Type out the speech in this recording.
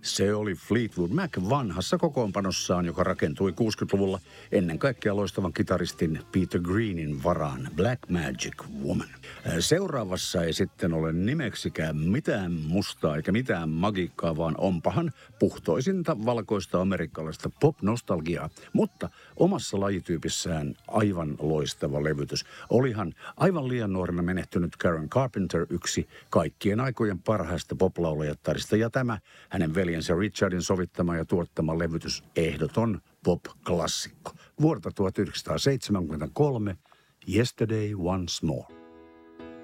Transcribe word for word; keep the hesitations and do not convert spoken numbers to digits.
Se oli Fleetwood Mac vanhassa kokoonpanossaan, joka rakentui kuusikymmentäluvulla ennen kaikkea loistavan kitaristin Peter Greenin varaan, Black Magic Woman. Seuraavassa ei sitten ole nimeksikään mitään mustaa eikä mitään magiikkaa, vaan onpahan puhtoisinta valkoista amerikkalaista pop-nostalgiaa, mutta omassa lajityypissään aivan loistava levytys. Olihan aivan liian nuorena menehtynyt Karen Carpenter yksi kaikkien aikojen parhaista poplaulajattarista, ja tämä hänen veljensä Richardin sovittama ja tuottama levytys ehdoton pop-klassikko. Vuodelta tuhatyhdeksänsataaseitsemänkymmentäkolme, Yesterday Once More.